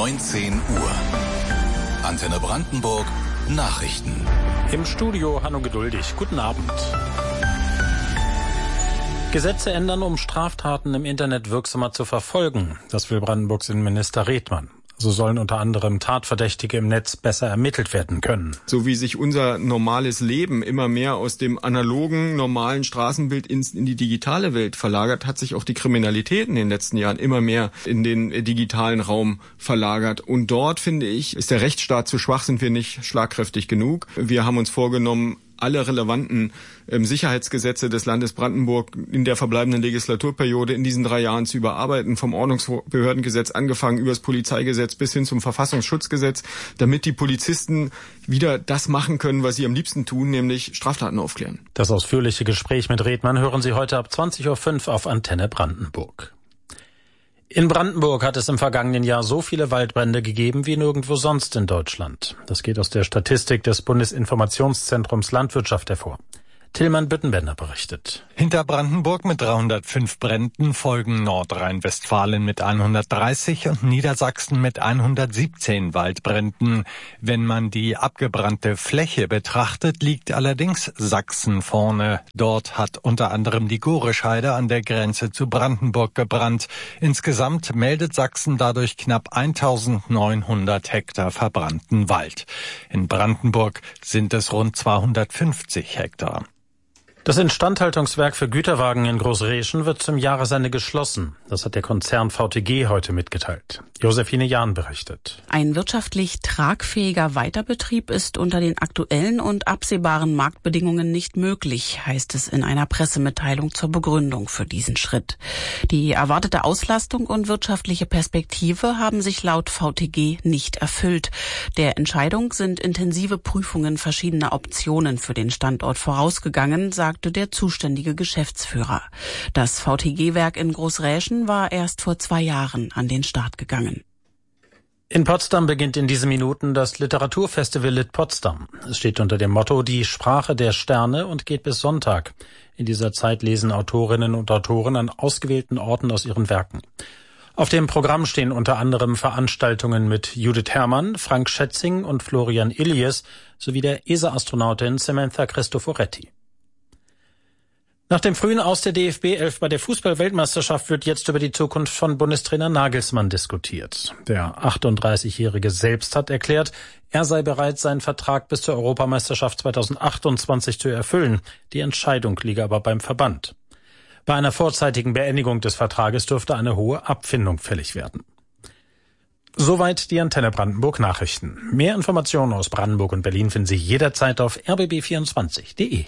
19 Uhr. Antenne Brandenburg Nachrichten. Im Studio Hanno Geduldig. Guten Abend. Gesetze ändern, um Straftaten im Internet wirksamer zu verfolgen. Das will Brandenburgs Innenminister Redmann. So sollen unter anderem Tatverdächtige im Netz besser ermittelt werden können. So wie sich unser normales Leben immer mehr aus dem analogen, normalen Straßenbild in die digitale Welt verlagert, hat sich auch die Kriminalität in den letzten Jahren immer mehr in den digitalen Raum verlagert. Und dort, finde ich, ist der Rechtsstaat zu schwach, sind wir nicht schlagkräftig genug. Wir haben uns vorgenommen, alle relevanten Sicherheitsgesetze des Landes Brandenburg in der verbleibenden Legislaturperiode in diesen 3 Jahren zu überarbeiten, vom Ordnungsbehördengesetz angefangen über das Polizeigesetz bis hin zum Verfassungsschutzgesetz, damit die Polizisten wieder das machen können, was sie am liebsten tun, nämlich Straftaten aufklären. Das ausführliche Gespräch mit Redmann hören Sie heute ab 20.05 Uhr auf Antenne Brandenburg. In Brandenburg hat es im vergangenen Jahr so viele Waldbrände gegeben wie nirgendwo sonst in Deutschland. Das geht aus der Statistik des Bundesinformationszentrums Landwirtschaft hervor. Tillmann Büttenbender berichtet. Hinter Brandenburg mit 305 Bränden folgen Nordrhein-Westfalen mit 130 und Niedersachsen mit 117 Waldbränden. Wenn man die abgebrannte Fläche betrachtet, liegt allerdings Sachsen vorne. Dort hat unter anderem die Gorescheide an der Grenze zu Brandenburg gebrannt. Insgesamt meldet Sachsen dadurch knapp 1900 Hektar verbrannten Wald. In Brandenburg sind es rund 250 Hektar. Das Instandhaltungswerk für Güterwagen in Großreschen wird zum Jahresende geschlossen. Das hat der Konzern VTG heute mitgeteilt. Josephine Jahn berichtet. Ein wirtschaftlich tragfähiger Weiterbetrieb ist unter den aktuellen und absehbaren Marktbedingungen nicht möglich, heißt es in einer Pressemitteilung zur Begründung für diesen Schritt. Die erwartete Auslastung und wirtschaftliche Perspektive haben sich laut VTG nicht erfüllt. Der Entscheidung sind intensive Prüfungen verschiedener Optionen für den Standort vorausgegangen, sagte der zuständige Geschäftsführer. Das VTG-Werk in Großräschen war erst vor 2 Jahren an den Start gegangen. In Potsdam beginnt in diesen Minuten das Literaturfestival Lit Potsdam. Es steht unter dem Motto Die Sprache der Sterne und geht bis Sonntag. In dieser Zeit lesen Autorinnen und Autoren an ausgewählten Orten aus ihren Werken. Auf dem Programm stehen unter anderem Veranstaltungen mit Judith Herrmann, Frank Schätzing und Florian Illies sowie der ESA-Astronautin Samantha Cristoforetti. Nach dem frühen Aus der DFB 11 bei der Fußball-Weltmeisterschaft wird jetzt über die Zukunft von Bundestrainer Nagelsmann diskutiert. Der 38-Jährige selbst hat erklärt, er sei bereit, seinen Vertrag bis zur Europameisterschaft 2028 zu erfüllen. Die Entscheidung liege aber beim Verband. Bei einer vorzeitigen Beendigung des Vertrages dürfte eine hohe Abfindung fällig werden. Soweit die Antenne Brandenburg Nachrichten. Mehr Informationen aus Brandenburg und Berlin finden Sie jederzeit auf rbb24.de.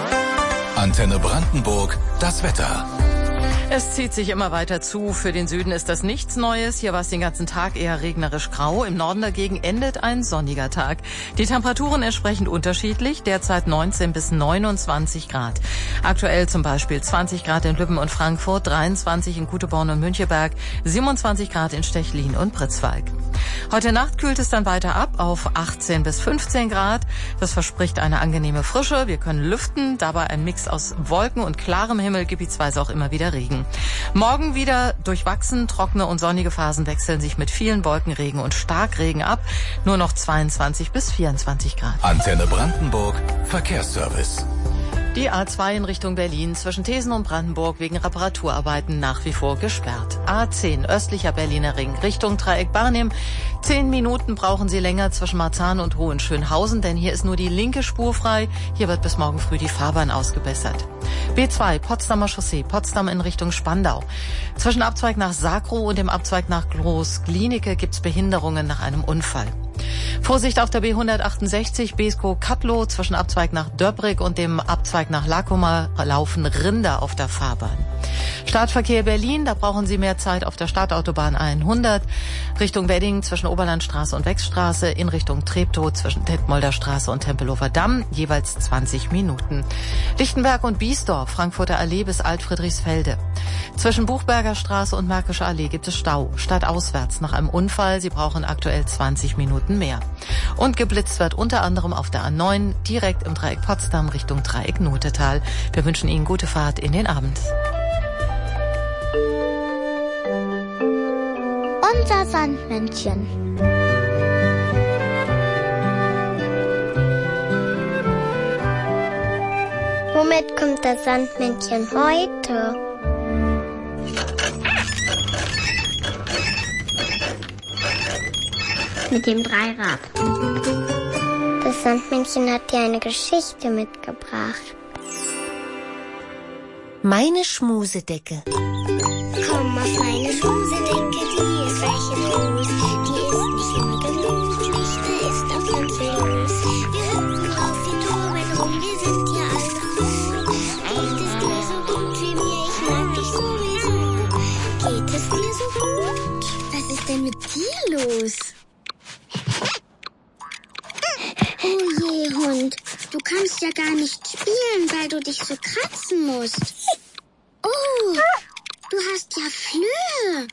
Antenne Brandenburg, das Wetter. Es zieht sich immer weiter zu. Für den Süden ist das nichts Neues. Hier war es den ganzen Tag eher regnerisch grau. Im Norden dagegen endet ein sonniger Tag. Die Temperaturen entsprechend unterschiedlich. Derzeit 19 bis 29 Grad. Aktuell zum Beispiel 20 Grad in Lübben und Frankfurt, 23 in Kuteborn und Müncheberg, 27 Grad in Stechlin und Pritzwalk. Heute Nacht kühlt es dann weiter ab auf 18 bis 15 Grad. Das verspricht eine angenehme Frische. Wir können lüften. Dabei ein Mix aus Wolken und klarem Himmel, gebietsweise auch immer wieder Regen. Morgen wieder durchwachsen, trockene und sonnige Phasen wechseln sich mit vielen Wolkenregen und Starkregen ab. Nur noch 22 bis 24 Grad. Antenne Brandenburg, Verkehrsservice. Die A2 in Richtung Berlin zwischen Thesen und Brandenburg wegen Reparaturarbeiten nach wie vor gesperrt. A10 östlicher Berliner Ring Richtung Dreieck Barnim. 10 Minuten brauchen Sie länger zwischen Marzahn und Hohenschönhausen, denn hier ist nur die linke Spur frei. Hier wird bis morgen früh die Fahrbahn ausgebessert. B2 Potsdamer Chaussee, Potsdam in Richtung Spandau. Zwischen Abzweig nach Sakrow und dem Abzweig nach Groß-Glienicke gibt's Behinderungen nach einem Unfall. Vorsicht auf der B168 Beeskow-Kattlow zwischen Abzweig nach Döbrig und dem Abzweig nach Lakoma laufen Rinder auf der Fahrbahn. Startverkehr Berlin, da brauchen Sie mehr Zeit auf der Stadtautobahn 100 Richtung Wedding zwischen Oberlandstraße und Wechsstraße, in Richtung Treptow zwischen Detmolder Straße und Tempelhofer Damm jeweils 20 Minuten. Lichtenberg und Biesdorf, Frankfurter Allee bis Altfriedrichsfelde. Zwischen Buchberger Straße und Märkische Allee gibt es Stau, stadtauswärts nach einem Unfall. Sie brauchen aktuell 20 Minuten mehr. Und geblitzt wird unter anderem auf der A9 direkt im Dreieck Potsdam Richtung Dreieck Notetal. Wir wünschen Ihnen gute Fahrt in den Abend. unser Sandmännchen. Womit kommt das Sandmännchen heute? Mit dem Dreirad. Das Sandmännchen hat dir eine Geschichte mitgebracht. Meine Schmusedecke. Komm auf meine Schmusedecke, die ist weich und groß. Die ist nicht immer genug, Lichter ist auf ganz viel los. Wir hüpfen auf die Toren rum, wir sind ja alle gut. Geht es dir so gut wie mir, ich mag dich sowieso. Geht es dir so gut? Was ist denn mit dir los? Oh je, Hund, du kannst ja gar nicht spielen, weil du dich so kratzen musst. Oh, du hast ja Flöhe.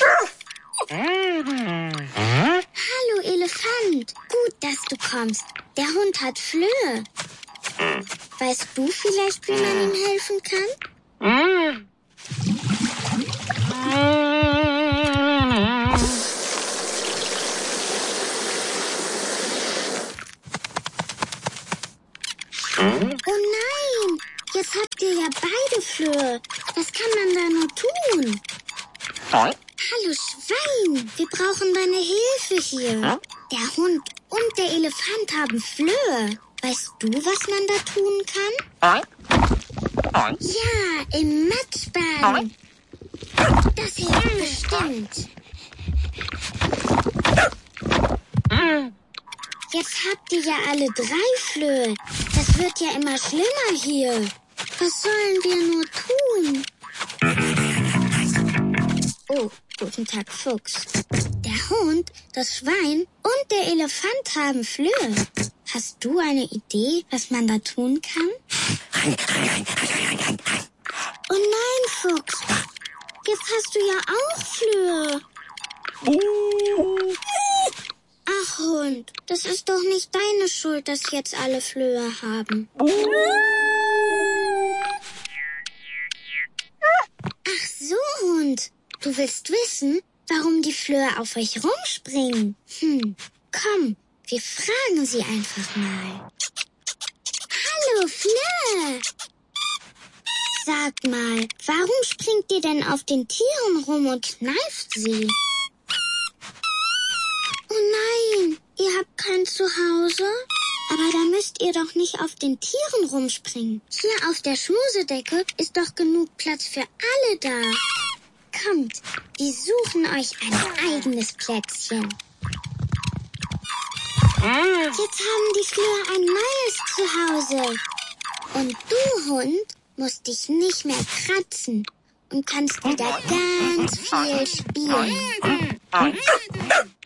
Hallo, Elefant. Gut, dass du kommst. Der Hund hat Flöhe. Weißt du vielleicht, wie man ihm helfen kann? Oh nein, jetzt habt ihr ja beide Flöhe. Was kann man da nur tun? Hallo Schwein, wir brauchen deine Hilfe hier. Der Hund und der Elefant haben Flöhe. Weißt du, was man da tun kann? Ja, im Matschbaden. Das hilft bestimmt. Jetzt habt ihr ja alle 3 Flöhe. Das wird ja immer schlimmer hier. Was sollen wir nur tun? Oh, guten Tag, Fuchs. Der Hund, das Schwein und der Elefant haben Flöhe. Hast du eine Idee, was man da tun kann? Oh nein, Fuchs. Jetzt hast du ja auch Flöhe. Ach Hund, das ist doch nicht deine Schuld, dass jetzt alle Flöhe haben. Ach so, Hund. Du willst wissen, warum die Flöhe auf euch rumspringen? Komm, wir fragen sie einfach mal. Hallo, Flöhe. Sag mal, warum springt ihr denn auf den Tieren rum und kneift sie? Oh nein, ihr habt kein Zuhause? Aber da müsst ihr doch nicht auf den Tieren rumspringen. Hier auf der Schmusedecke ist doch genug Platz für alle da. Kommt, wir suchen euch ein eigenes Plätzchen. Jetzt haben die Flöhe ein neues Zuhause. Und du, Hund, musst dich nicht mehr kratzen und kannst wieder ganz viel spielen.